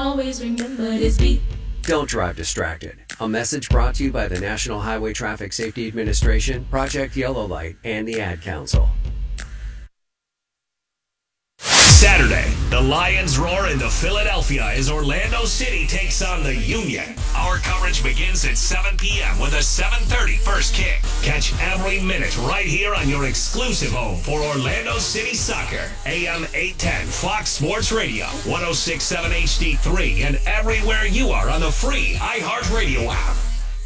always remember this beat. Don't drive distracted. A message brought to you by the National Highway Traffic Safety Administration, Project Yellow Light, and the Ad Council. Saturday, the Lions roar into Philadelphia as Orlando City takes on the Union. Our coverage begins at 7 p.m. with a 7:30 first kick. Catch every minute right here on your exclusive home for Orlando City Soccer. AM 810 Fox Sports Radio, 106.7 HD3, and everywhere you are on the free iHeartRadio app.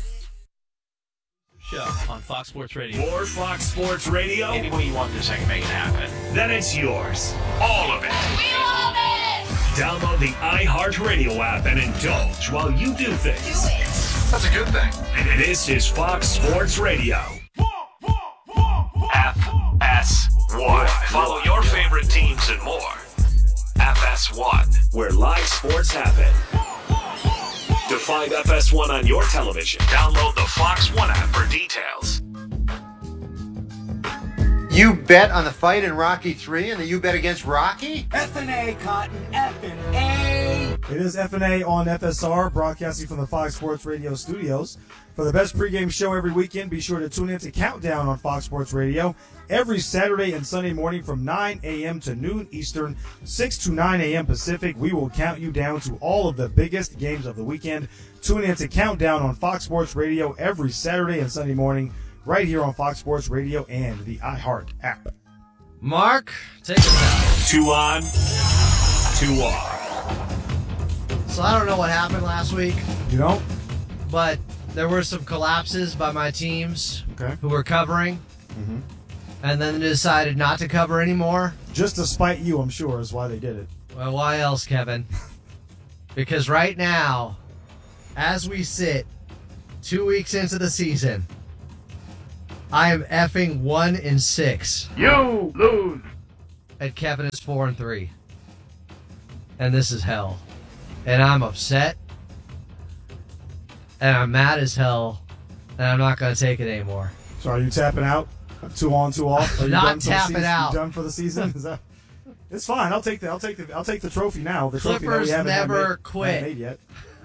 Show on Fox Sports Radio. More Fox Sports Radio? Any way you want this, I can make it happen. Then it's yours. All of it. We love it! Download the iHeartRadio app and indulge while you do things. That's a good thing. This is Fox Sports Radio. FS1. Follow your favorite teams and more. FS1. Where live sports happen. To find FS1 on your television, Download the Fox One app for details. You bet on the fight in Rocky 3 and the you bet against Rocky? F&A, Cotton, F&A. It is F&A on FSR, broadcasting from the Fox Sports Radio studios. For the best pregame show every weekend, be sure to tune in to Countdown on Fox Sports Radio every Saturday and Sunday morning from 9 a.m. to noon Eastern, 6 to 9 a.m. Pacific. We will count you down to all of the biggest games of the weekend. Tune in to Countdown on Fox Sports Radio every Saturday and Sunday morning right here on Fox Sports Radio and the iHeart app. Mark, take us out. 2 on, 2 off. So I don't know what happened last week, You know? but there were some collapses by my teams Okay. who were covering, and then they decided not to cover anymore. Just to spite you, I'm sure, is why they did it. Well, why else, Kevin? Because right now, as we sit 2 weeks into the season, I am effing 1-6. You lose. And Kevin is 4-3. And this is hell. And I'm upset. And I'm mad as hell. And I'm not going to take it anymore. So are you tapping out? 2 on, 2 off? Are you Not done for the tapping season? out. You done for the season? Is that? It's fine. I'll take the trophy now. The trophy that Clippers we haven't never had quit. made yet.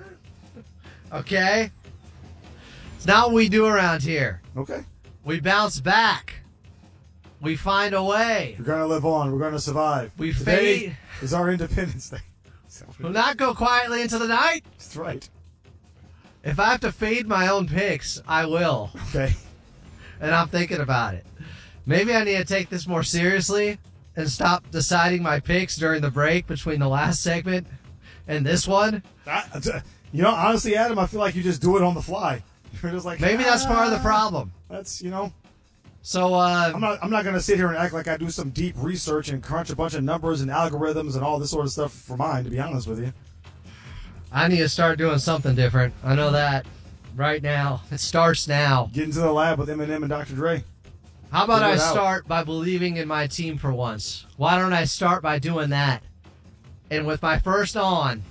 Okay? It's not what we do around here. Okay. We bounce back. We find a way. We're gonna live on. We're gonna survive. We Today fade. is our Independence Day. We'll not go quietly into the night. That's right. If I have to fade my own picks, I will. Okay. And I'm thinking about it. Maybe I need to take this more seriously and stop deciding my picks during the break between the last segment and this one. You know, honestly, Adam, I feel like you just do it on the fly. You're just like, Maybe that's part of the problem. That's, you know. So I'm not going to sit here and act like I do some deep research and crunch a bunch of numbers and algorithms and all this sort of stuff for mine, to be honest with you. I need to start doing something different. I know that right now. It starts now. Get into the lab with Eminem and Dr. Dre. How about I Figure it out. start by believing in my team for once? Why don't I start by doing that? And with my first on,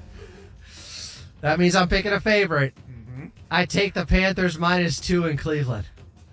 that means I'm picking a favorite. I take the Panthers -2 in Cleveland.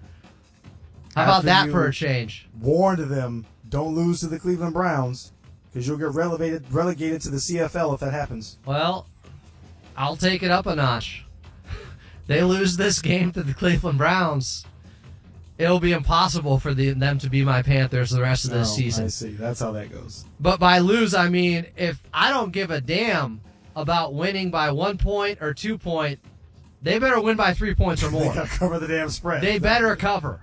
How about After that you for a change? Warned them, don't lose to the Cleveland Browns because you'll get relegated to the CFL if that happens. Well, I'll take it up a notch. They lose this game to the Cleveland Browns, it'll be impossible for them to be my Panthers the rest of this season. I see. That's how that goes. But by lose, I mean if I don't give a damn about winning by 1 point or 2 point, they better win by 3 points or They more. got to cover the damn spread. They better cover.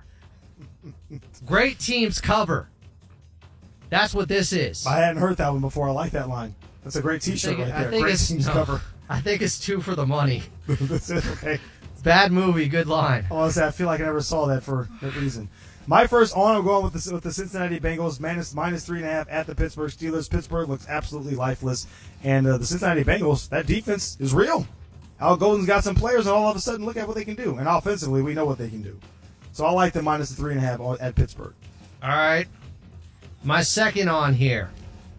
Great teams cover. That's what this is. I hadn't heard that one before. I like that line. That's a great T-shirt right there. Great teams cover. I think it's 2 for the money. That's it. Okay. Bad movie, good line. Honestly, I feel like I never saw that for that reason. My first on, I'm going with the Cincinnati Bengals minus 3.5 at the Pittsburgh Steelers. Pittsburgh looks absolutely lifeless, and the Cincinnati Bengals, that defense is real. Al Golden's got some players, and all of a sudden, look at what they can do. And offensively, we know what they can do. So I like the minus 3.5 at Pittsburgh. All right. My second on here.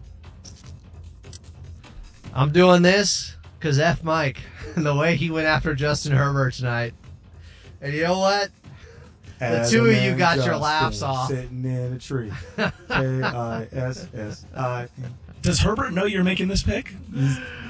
I'm doing this because F. Mike, the way he went after Justin Herbert tonight. And you know what? The two of you got your laughs off. Sitting in a tree. K-I-S-S-I. Does Herbert know you're making this pick?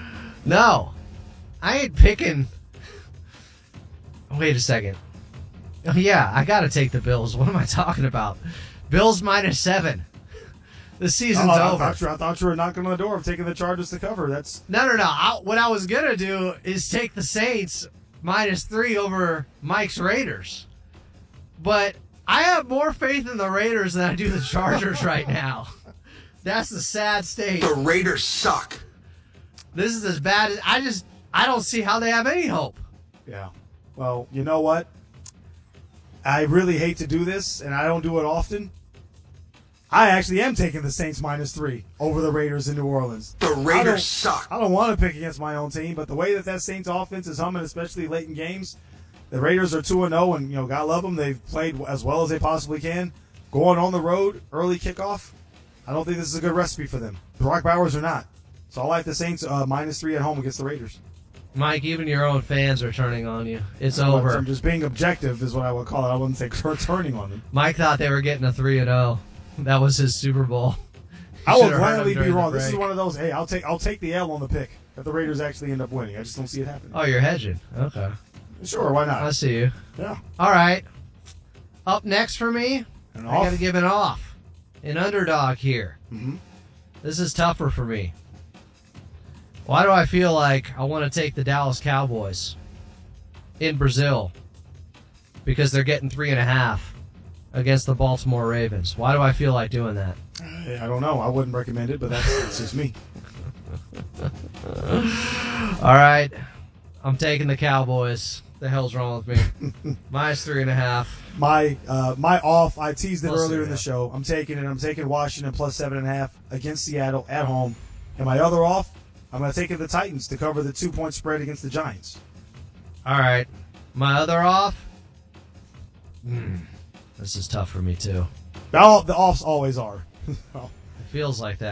No, I ain't picking. Wait a second. Oh, yeah, I got to take the Bills. What am I talking about? Bills -7. The season's over. I thought you were knocking on the door of taking the Chargers to cover. That's No. What I was going to do is take the Saints -3 over Mike's Raiders. But I have more faith in the Raiders than I do the Chargers right now. That's the sad state. The Raiders suck. This is as bad as I don't see how they have any hope. Yeah. Well, you know what? I really hate to do this, and I don't do it often. I actually am taking the Saints -3 over the Raiders in New Orleans. The Raiders suck. I don't want to pick against my own team, but the way that Saints offense is humming, especially late in games, the Raiders are 2-0, and God love them. They've played as well as they possibly can. Going on the road, early kickoff, I don't think this is a good recipe for them. Brock Bowers or not. So I like the Saints -3 at home against the Raiders. Mike, even your own fans are turning on you. It's over. I'm just being objective is what I would call it. I wouldn't say turning on them. Mike thought they were getting a 3-0. That was his Super Bowl. I will gladly be wrong. This is one of those. Hey, I'll take the L on the pick if the Raiders actually end up winning. I just don't see it happening. Oh, you're hedging. Okay. Sure, why not? I see you. Yeah. All right. Up next for me, I got to give it off. An underdog here. Mm-hmm. This is tougher for me. Why do I feel like I want to take the Dallas Cowboys in Brazil? Because they're getting 3.5 against the Baltimore Ravens. Why do I feel like doing that? I don't know. I wouldn't recommend it, but that's just me. All right. I'm taking the Cowboys. The hell's wrong with me? -3.5. My off, I teased it Plus earlier in the show. I'm taking it. I'm taking Washington +7.5 against Seattle at home. And my other off, I'm going to take the Titans to cover the 2-point spread against the Giants. All right. My other off? This is tough for me, too. The offs always are. It feels like that.